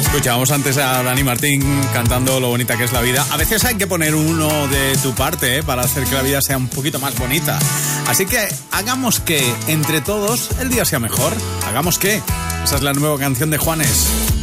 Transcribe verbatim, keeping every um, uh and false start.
Escuchábamos antes a Dani Martín cantando lo bonita que es la vida. A veces hay que poner uno de tu parte, ¿eh? Para hacer que la vida sea un poquito más bonita. Así que hagamos que entre todos el día sea mejor. Hagamos que. Esa es la nueva canción de Juanes.